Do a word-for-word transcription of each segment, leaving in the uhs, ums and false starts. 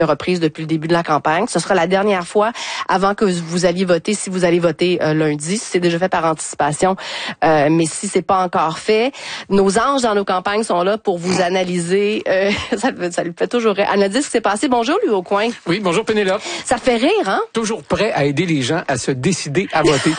reprise depuis le début de la campagne. Ce sera la dernière fois avant que vous alliez voter, si vous allez voter euh, lundi. Si c'est déjà fait par anticipation, euh, mais si c'est pas encore fait, nos anges dans nos campagnes sont là pour vous analyser. Euh, ça, ça lui fait toujours rire. Analyser ce qui s'est passé. Bonjour, lui au coin. Oui, bonjour Pénélope. Ça fait rire, hein? Toujours prêt à aider les gens à se décider à voter.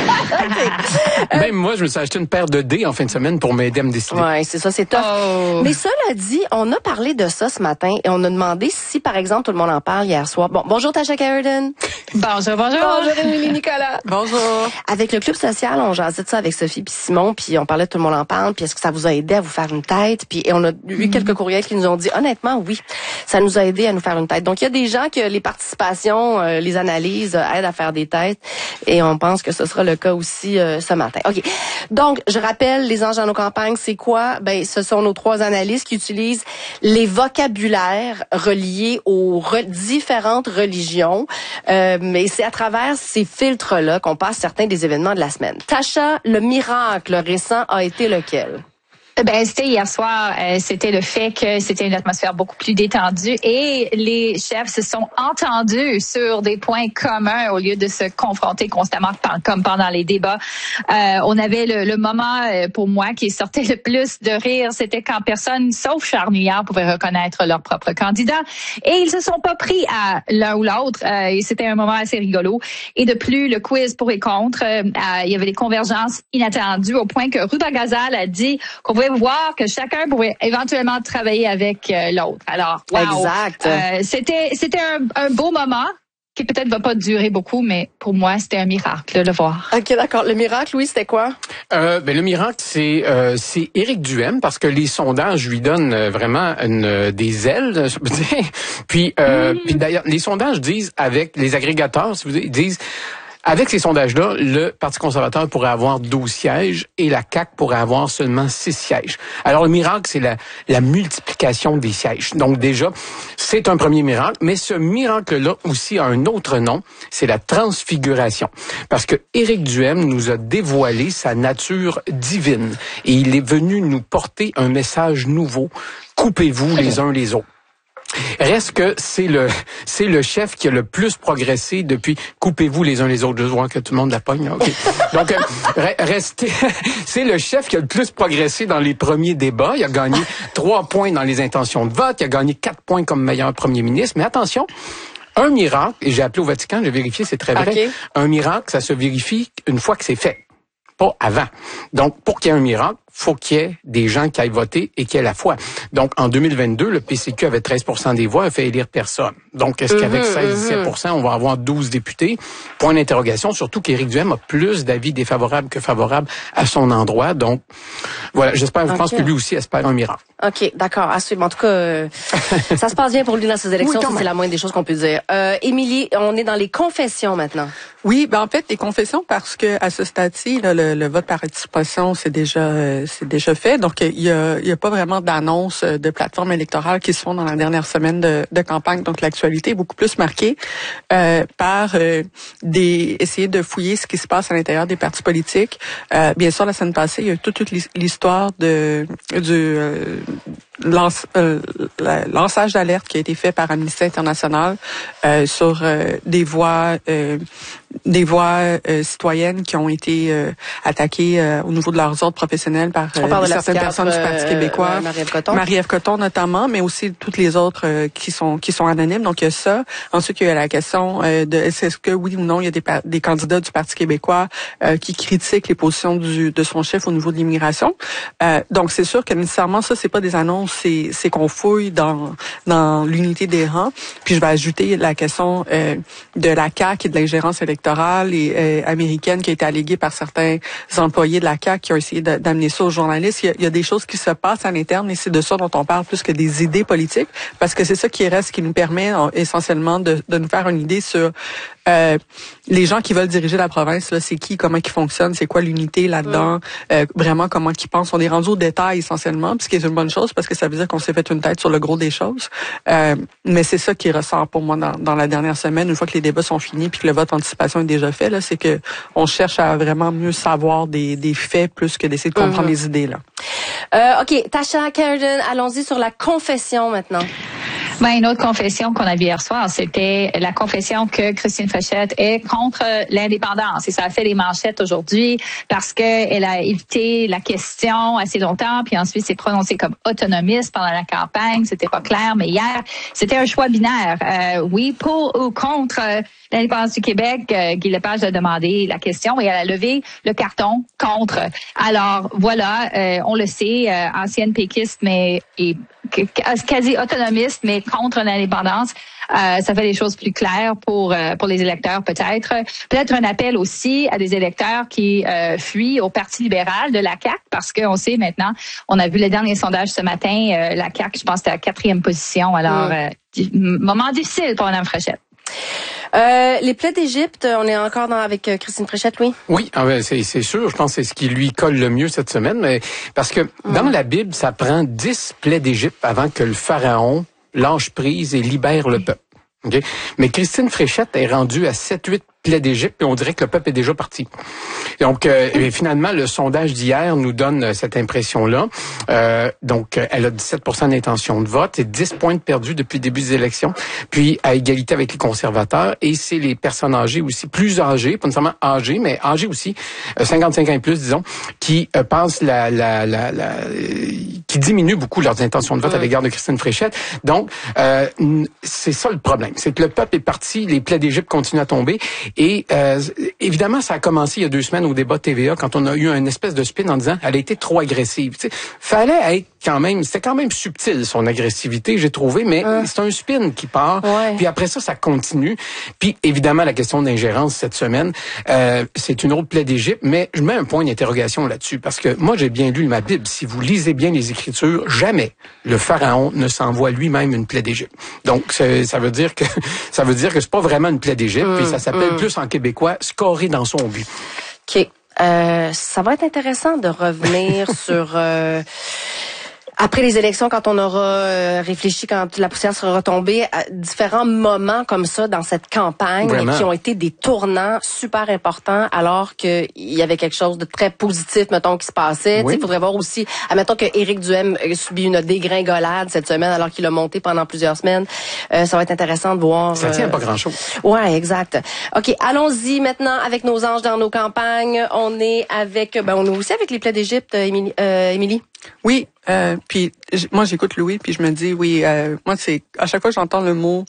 okay. Même moi, je me suis acheté une paire de dés en fin de semaine pour m'aider à me décider. Ouais, c'est ça, c'est tough. Oh. Mais cela dit, on a parlé de ça ce matin et on a demandé si, par exemple, tout le monde en parle hier soir. Bon, bonjour Tasha Caridon. Bonjour, bonjour. Bonjour Émilie Nicolas. Bonjour. Avec le Club social, on jasait de ça avec Sophie puis Simon, puis on parlait de tout le monde en parle, puis est-ce que ça vous a aidé à vous faire une tête? Puis et on a eu mm-hmm. quelques courriels qui nous ont dit, honnêtement, oui, ça nous a aidé à nous faire une tête. Donc, il y a des gens que les participations, euh, les analyses euh, aident à faire des têtes et on pense que ce sera le cas aussi euh, ce matin. OK. Donc, je rappelle, les anges dans nos campagnes, c'est quoi? Ben, ce sont nos trois analystes qui utilisent les vocabulaires reliés aux re- différentes religions. Euh, mais c'est à travers ces filtres-là qu'on passe certains des événements de la semaine. Tasha, le miracle récent a été lequel? Ben, c'était hier soir, euh, c'était le fait que c'était une atmosphère beaucoup plus détendue et les chefs se sont entendus sur des points communs au lieu de se confronter constamment comme pendant les débats. Euh, on avait le, le moment, pour moi, qui sortait le plus de rire, c'était quand personne, sauf Charles Milliard, pouvait reconnaître leur propre candidat et ils se sont pas pris à l'un ou l'autre euh, et c'était un moment assez rigolo. Et de plus, le quiz pour et contre, euh, il y avait des convergences inattendues au point que Ruba Gazal a dit qu'on pouvait voir que chacun pouvait éventuellement travailler avec euh, l'autre. Alors, wow, exact. Euh, c'était c'était un, un beau moment qui peut-être va pas durer beaucoup, mais pour moi, c'était un miracle de le voir. OK, d'accord. Le miracle, Louis, c'était quoi? Euh, ben, le miracle, c'est euh, c'est Éric Duhaime, parce que les sondages lui donnent vraiment une, des ailes, je peux dire. Puis, euh, mmh. puis d'ailleurs, les sondages disent, avec les agrégateurs, si vous dites, ils disent... Avec ces sondages-là, le Parti conservateur pourrait avoir douze sièges et la C A Q pourrait avoir seulement six sièges. Alors, le miracle, c'est la, la multiplication des sièges. Donc, déjà, c'est un premier miracle, mais ce miracle-là aussi a un autre nom, c'est la transfiguration. Parce que Éric Duhaime nous a dévoilé sa nature divine et il est venu nous porter un message nouveau. Coupez-vous les uns les autres. Reste que c'est le c'est le chef qui a le plus progressé depuis coupez-vous les uns les autres. Je vois que tout le monde la pogne. Là. Okay. Donc euh, restez, c'est le chef qui a le plus progressé dans les premiers débats. Il a gagné trois points dans les intentions de vote. Il a gagné quatre points comme meilleur premier ministre. Mais attention. Un miracle, et j'ai appelé au Vatican, j'ai vérifié, c'est très vrai. Okay. Un miracle, ça se vérifie une fois que c'est fait, pas avant. Donc, pour qu'il y ait un miracle, faut qu'il y ait des gens qui aillent voter et qui aient la foi. Donc, en deux mille vingt-deux, le P C Q avait treize pour cent des voix, a fait élire personne. Donc, est-ce qu'avec seize à dix-sept pour cent, on va avoir douze députés? Point d'interrogation, surtout qu'Éric Duhaime a plus d'avis défavorables que favorables à son endroit. Donc, voilà, j'espère, okay. je pense que lui aussi espère un miracle. OK, d'accord, à suivre. En tout cas, euh, ça se passe bien pour lui dans ses élections, oui, ça, c'est la moindre des choses qu'on peut dire. Euh, Émilie, on est dans les confessions maintenant. Oui, ben en fait, les confessions, parce que à ce stade-ci, là, le, le vote par participation, c'est déjà euh, c'est déjà fait. Donc, il y a, il y a pas vraiment d'annonces de plateformes électorales qui se font dans la dernière semaine de, de campagne. Donc, l'actualité est beaucoup plus marquée euh, par euh, des essayer de fouiller ce qui se passe à l'intérieur des partis politiques. Euh, bien sûr, la semaine passée, il y a eu toute, toute l'histoire de du euh, lance, euh, lançage d'alerte qui a été fait par Amnesty International euh, sur euh, des voix euh, des voix euh, citoyennes qui ont été euh, attaquées euh, au niveau de leurs ordres professionnels par euh, certaines personnes du Parti québécois, euh, Marie-Ève Coton. Marie-Ève Coton notamment, mais aussi toutes les autres euh, qui sont qui sont anonymes. Donc il y a ça. Ensuite il y a la question euh, de est-ce que oui ou non il y a des, des candidats du Parti québécois euh, qui critiquent les positions du, de son chef au niveau de l'immigration. Euh, donc c'est sûr que nécessairement ça c'est pas des annonces, c'est c'est qu'on fouille dans dans l'unité des rangs. Puis je vais ajouter la question euh, de la C A Q et de l'ingérence électorale et, euh, américaine qui a été alléguée par certains employés de la C A Q qui ont essayé de, d'amener ça aux journalistes. Il y, a, il y a des choses qui se passent à l'interne et c'est de ça dont on parle plus que des idées politiques parce que c'est ça qui reste, qui nous permet euh, essentiellement de, de nous faire une idée sur euh, les gens qui veulent diriger la province. Là, c'est qui, comment ils fonctionnent, c'est quoi l'unité là-dedans, euh, vraiment comment ils pensent. On est rendu au détail essentiellement, ce qui est une bonne chose parce que ça veut dire qu'on s'est fait une tête sur le gros des choses. Euh, mais c'est ça qui ressort pour moi dans, dans la dernière semaine, une fois que les débats sont finis puis que le vote anticipation est déjà fait, là, c'est que on cherche à vraiment mieux savoir des, des faits plus que d'essayer de comprendre mm-hmm. les idées là. Euh, OK, Tasha Caridon, allons-y sur la confession maintenant. Ben, une autre confession qu'on a vue hier soir, c'était la confession que Christine Fréchette est contre l'indépendance. Et ça a fait les manchettes aujourd'hui parce qu'elle a évité la question assez longtemps, puis ensuite s'est prononcée comme autonomiste pendant la campagne. C'était pas clair, mais hier, c'était un choix binaire. Euh, oui, pour ou contre euh, l'indépendance du Québec. Euh, Guy Lepage a demandé la question et elle a levé le carton contre. Alors, voilà, euh, on le sait, euh, ancienne péquiste, mais et, quasi autonomiste, mais contre l'indépendance. Euh, ça fait les choses plus claires pour euh, pour les électeurs peut-être. Peut-être un appel aussi à des électeurs qui euh, fuient au Parti libéral de la C A Q parce qu'on sait maintenant, on a vu le dernier sondage ce matin, euh, la C A Q, je pense, c'était à quatrième position. Alors, mm. euh, moment difficile pour Mme Fréchette. Euh, les plaies d'Égypte, on est encore dans, avec Christine Fréchette, oui? Oui, ah ben, c'est, c'est sûr. Je pense que c'est ce qui lui colle le mieux cette semaine. Mais parce que mmh. dans la Bible, ça prend dix plaies d'Égypte avant que le pharaon lâche prise et libère le peuple. Okay? Mais Christine Fréchette est rendue à sept huit plaies d'Égypte et on dirait que le peuple est déjà parti. Donc, euh, et finalement, le sondage d'hier nous donne cette impression-là. Euh, donc, elle a dix-sept pour cent d'intention de vote et dix points de perdu depuis le début des élections, puis à égalité avec les conservateurs. Et c'est les personnes âgées aussi, plus âgées, pas nécessairement âgées, mais âgées aussi, euh, cinquante-cinq ans et plus, disons, qui euh, pensent la, la, la, la euh, qui diminuent beaucoup leurs intentions de vote mmh. à l'égard de Christine Fréchette. Donc, euh, c'est ça le problème. C'est que le peuple est parti, les plaies d'Égypte continuent à tomber. Et euh, évidemment, ça a commencé il y a deux semaines au débat T V A quand on a eu une espèce de spin en disant elle a été trop agressive. Tu sais, fallait être quand même, c'était quand même subtil son agressivité, j'ai trouvé, mais euh. c'est un spin qui part. Ouais. Puis après ça, ça continue. Puis évidemment, la question d'ingérence cette semaine, euh, c'est une autre plaie d'Égypte, mais je mets un point d'interrogation là-dessus parce que moi, j'ai bien lu ma Bible. Si vous lisez bien les Écritures, jamais le pharaon ne s'envoie lui-même une plaie d'Égypte. Donc ça veut dire que ça veut dire que c'est pas vraiment une plaie d'Égypte, mmh, puis ça s'appelle mmh. plus en québécois scorer dans son but. OK. Euh, ça va être intéressant de revenir sur euh, après les élections, quand on aura euh, réfléchi, quand la poussière sera retombée, à différents moments comme ça dans cette campagne Vraiment. Qui ont été des tournants super importants alors qu'il y avait quelque chose de très positif, mettons, qui se passait. Oui. Il faudrait voir aussi, admettons que Éric Duhaime subit une dégringolade cette semaine alors qu'il a monté pendant plusieurs semaines. Euh, ça va être intéressant de voir. Ça tient euh, pas grand-chose. Ouais, exact. OK, allons-y maintenant avec nos anges dans nos campagnes. On est avec, ben on est aussi avec les plaies d'Égypte, Émilie. Euh, Émilie? Oui, euh, puis j- moi j'écoute Louis puis je me dis oui, euh, moi c'est à chaque fois que j'entends le mot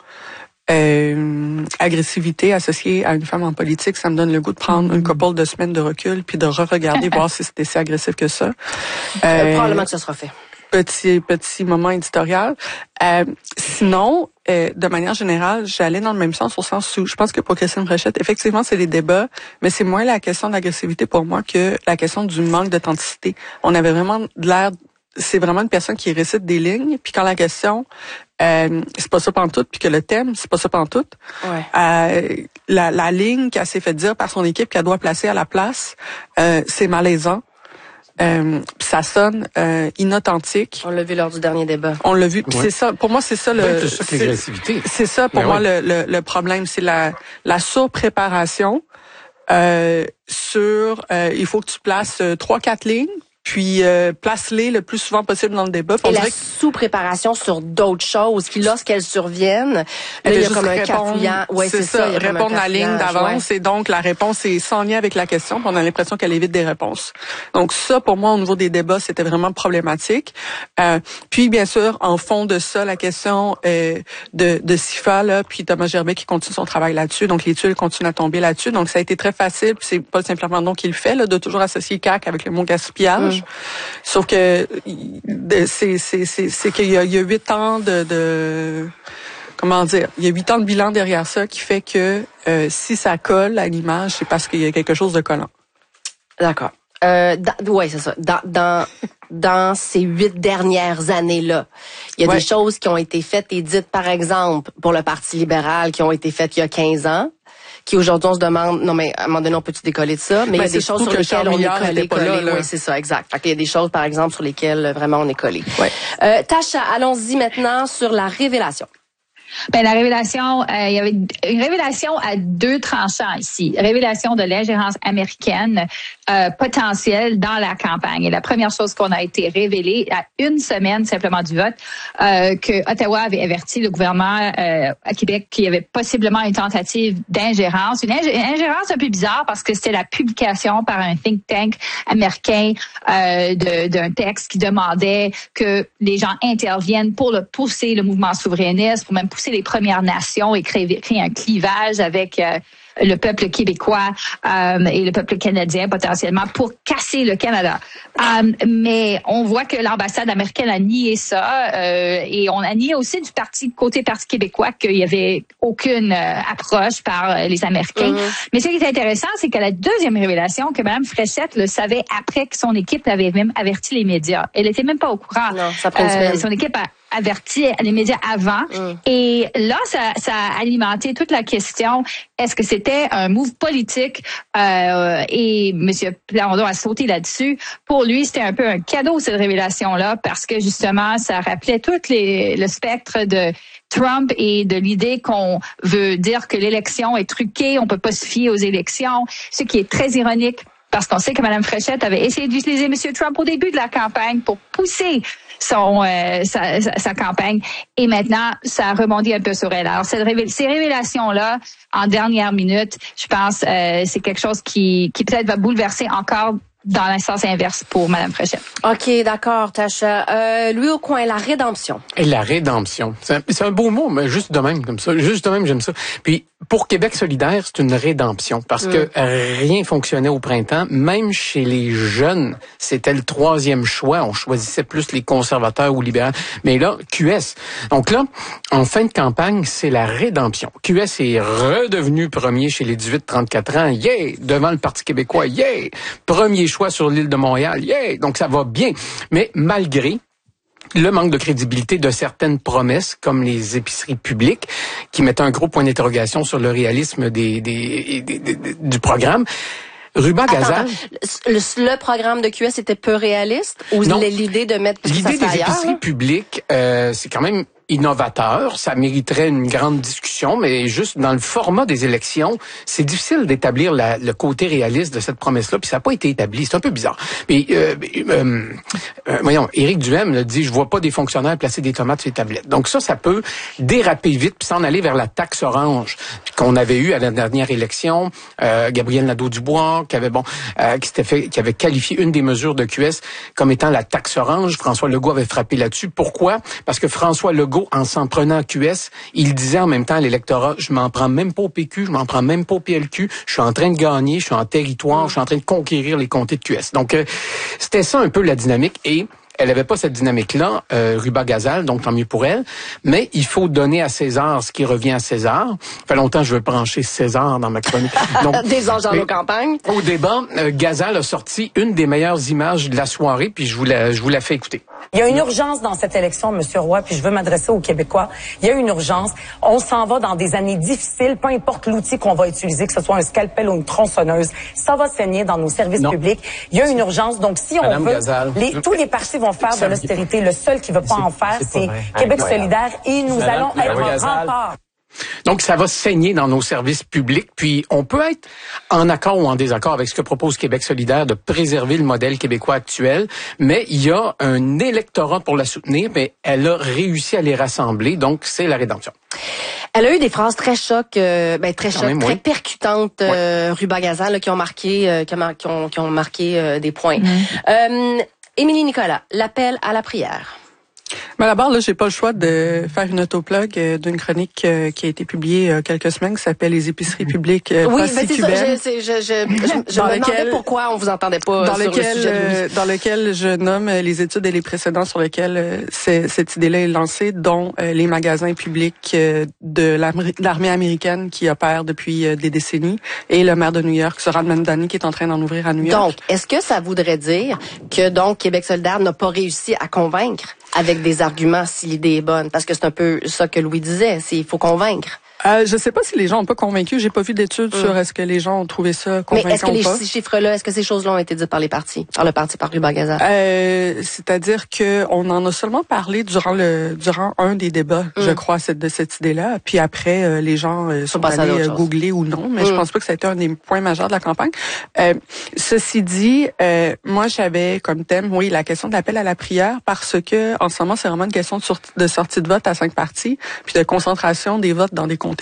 euh, agressivité associée à une femme en politique, ça me donne le goût de prendre une couple de semaines de recul puis de re-regarder voir si c'était si agressif que ça. Euh, Probablement que ça sera fait. Petit petit moment éditorial. Euh, sinon, euh, de manière générale, j'allais dans le même sens au sens où je pense que pour Christine Fréchette, effectivement, c'est des débats, mais c'est moins la question d'agressivité pour moi que la question du manque d'authenticité. On avait vraiment l'air, c'est vraiment une personne qui récite des lignes, puis quand la question euh, c'est pas ça pantoute, puis que le thème c'est pas ça pantoute, ouais. euh, la, la ligne qu'elle s'est fait dire par son équipe qu'elle doit placer à la place, euh, c'est malaisant. Euh, ça sonne euh, inauthentique. On l'a vu lors du dernier débat. On l'a vu. Ouais. C'est ça. Pour moi, c'est ça le. Ben, c'est ça que l'agressivité. C'est ça pour ben moi ouais. le, le, le problème, c'est la la surpréparation euh, sur. Euh, il faut que tu places euh, trois quatre lignes. Puis euh, place-les le plus souvent possible dans le débat. Et la que... sous-préparation sur d'autres choses qui, lorsqu'elles surviennent, là, il y a comme un cafouillant. Ouais, c'est, c'est ça, ça répondre à la ligne d'avance. Ouais. Et donc, la réponse est sans lien avec la question. Puis on a l'impression qu'elle évite des réponses. Donc ça, pour moi, au niveau des débats, c'était vraiment problématique. Euh, puis, bien sûr, en fond de ça, la question euh, de, de Sifa, là, puis Thomas Gerbet qui continue son travail là-dessus. Donc, les tuiles continuent à tomber là-dessus. Donc, ça a été très facile. Puis c'est pas simplement donc qu'il le fait, là, de toujours associer C A Q avec le mot gaspillage. Mmh. Sauf que c'est c'est c'est c'est qu'il y a il y a huit ans de, de comment dire, il y a huit ans de bilan derrière ça qui fait que euh, si ça colle à l'image, c'est parce qu'il y a quelque chose de collant. D'accord. Euh, ouais, c'est ça. Dans dans dans ces huit dernières années-là, il y a ouais. des choses qui ont été faites et dites, par exemple, pour le Parti libéral, qui ont été faites il y a quinze ans. Qui aujourd'hui on se demande, non mais à un moment donné on peut-tu décoller de ça, mais ben, il y a des choses sur lesquelles on est collé, collé. Là, là. Oui, c'est ça, exact. Fait qu'il y a des choses par exemple sur lesquelles vraiment on est collé. Ouais. Euh, Tacha, allons-y maintenant sur la révélation. Ben la révélation, euh, il y avait une révélation à deux tranchants ici. Révélation de l'ingérence américaine euh, potentielle dans la campagne. Et la première chose qu'on a été révélée à une semaine simplement du vote, euh, que Ottawa avait averti le gouvernement euh, à Québec qu'il y avait possiblement une tentative d'ingérence. Une, ingé- une ingérence un peu bizarre parce que c'était la publication par un think tank américain euh, de, d'un texte qui demandait que les gens interviennent pour le pousser le mouvement souverainiste, pour même pousser les Premières Nations et créer, créer un clivage avec euh, le peuple québécois euh, et le peuple canadien potentiellement pour casser le Canada. Euh, mais on voit que l'ambassade américaine a nié ça euh, et on a nié aussi du parti côté Parti québécois qu'il y avait aucune euh, approche par les Américains. Mm-hmm. Mais ce qui est intéressant, c'est que la deuxième révélation, que Mme Fréchette le savait après que son équipe avait même averti les médias. Elle était même pas au courant. Non, ça prend une semaine. Euh, son équipe a averti les médias avant. Mm. Et là, ça, ça a alimenté toute la question, est-ce que c'était un move politique? Euh, et M. Plamondon a sauté là-dessus. Pour lui, c'était un peu un cadeau, cette révélation-là, parce que justement, ça rappelait tout les, le spectre de Trump et de l'idée qu'on veut dire que l'élection est truquée, on peut pas se fier aux élections, ce qui est très ironique. Parce qu'on sait que Mme Fréchette avait essayé d'utiliser M. Trump au début de la campagne pour pousser son euh, sa, sa, sa campagne. Et maintenant, ça a rebondi un peu sur elle. Alors, cette révé- ces révélations-là, en dernière minute, je pense, euh, c'est quelque chose qui, qui peut-être va bouleverser encore dans l'instance inverse pour Mme Fréchette. OK, d'accord, Tacha. Euh, Louis Aucoin, la rédemption. Et la rédemption. C'est un, c'est un beau mot, mais juste de même, comme ça. Juste de même, j'aime ça. Puis, pour Québec solidaire, c'est une rédemption. Parce mmh. que rien fonctionnait au printemps. Même chez les jeunes, c'était le troisième choix. On choisissait plus les conservateurs ou libéraux. Mais là, Q S. Donc là, en fin de campagne, c'est la rédemption. Q S est redevenu premier chez les dix-huit trente-quatre ans. Yeah! Devant le Parti québécois. Yeah! Premier choix sur l'île de Montréal. Yeah! Donc ça va bien. Mais malgré le manque de crédibilité de certaines promesses, comme les épiceries publiques, qui mettent un gros point d'interrogation sur le réalisme des, des, des, des, des du programme. Ruba Gazal. Le, le programme de Q S était peu réaliste ou non, l'idée de mettre l'idée ça des ailleurs, épiceries là? publiques, euh, c'est quand même innovateur, ça mériterait une grande discussion, mais juste dans le format des élections, c'est difficile d'établir la, le côté réaliste de cette promesse-là, puis ça n'a pas été établi. C'est un peu bizarre. Mais euh, euh, euh, voyons, Éric Duhem le dit, je vois pas des fonctionnaires placer des tomates sur les tablettes. Donc ça, ça peut déraper vite, puis s'en aller vers la taxe orange qu'on avait eue à la dernière élection. Euh, Gabriel Nadeau-Dubois, qui avait bon, euh, qui s'était fait, qui avait qualifié une des mesures de Q S comme étant la taxe orange. François Legault avait frappé là-dessus. Pourquoi? Parce que François Legault, en s'en prenant à Q S, il disait en même temps à l'électorat, je m'en prends même pas au P Q, je m'en prends même pas au P L Q, je suis en train de gagner, je suis en territoire, je suis en train de conquérir les comtés de Q S. Donc, euh, c'était ça un peu la dynamique et elle avait pas cette dynamique-là, euh, Ruba Gazal, donc tant mieux pour elle. Mais il faut donner à César ce qui revient à César. Ça fait longtemps que je veux brancher César dans ma chronique. Donc, des anges dans nos campagnes. Au débat, euh, Gazal a sorti une des meilleures images de la soirée, puis je vous la, je vous la fais écouter. Il y a une urgence dans cette élection, Monsieur Roy, puis je veux m'adresser aux Québécois. Il y a une urgence. On s'en va dans des années difficiles, peu importe l'outil qu'on va utiliser, que ce soit un scalpel ou une tronçonneuse, ça va saigner dans nos services non. publics. Il y a une urgence. Donc, si Madame on veut, Gazal, les, tous les partis vont faire de l'austérité. Le seul qui ne veut pas en faire, c'est Québec solidaire et nous Madame, allons Madame être Gazal. En rempart. Donc, ça va saigner dans nos services publics. Puis, on peut être en accord ou en désaccord avec ce que propose Québec solidaire de préserver le modèle québécois actuel, mais il y a un électorat pour la soutenir, mais elle a réussi à les rassembler. Donc, c'est la rédemption. Elle a eu des phrases très chocs, euh, ben très chocs, même, très oui. percutantes, euh, oui. Ruba Gazal, là, qui ont marqué, euh, qui, ont, qui, ont, qui ont marqué euh, des points. Mm-hmm. Euh, Émilie Nicolas, l'appel à la prière. Mais d'abord, là, j'ai pas le choix de faire une autoplug euh, d'une chronique euh, qui a été publiée euh, quelques semaines, qui s'appelle Les épiceries publiques euh, oui, pas si c'est cubaines. ça. Je, je, je, je, je dans me lequel, demandais pourquoi on vous entendait pas dans sur lequel, le sujet de euh, Dans lequel je nomme euh, les études et les précédents sur lesquels euh, c'est, cette idée-là est lancée, dont euh, les magasins publics euh, de l'armée américaine qui opèrent depuis euh, des décennies et le maire de New York, Zoran Mamdani, qui est en train d'en ouvrir à New York. Donc, est-ce que ça voudrait dire que donc Québec solidaire n'a pas réussi à convaincre avec des arguments si l'idée est bonne? Parce que c'est un peu ça que Louis disait, c'est il faut convaincre. Euh, je sais pas si les gens ont pas convaincu. J'ai pas vu d'études mmh. sur est-ce que les gens ont trouvé ça convaincant. Mais est-ce que les ou pas. ces chiffres-là, est-ce que ces choses-là ont été dites par les partis, par le parti, par Ruba-Gaza? Euh, c'est-à-dire que on en a seulement parlé durant le durant un des débats, mmh. je crois, cette, de cette idée-là. Puis après, euh, les gens euh, sont allés euh, googler ou non, mais mmh. je pense pas que ça a été un des points majeurs de la campagne. Euh, ceci dit, euh, moi j'avais comme thème, oui, la question de l'appel à la prière, parce que en ce moment c'est vraiment une question de, sorti, de sortie de vote à cinq partis, puis de concentration des votes dans des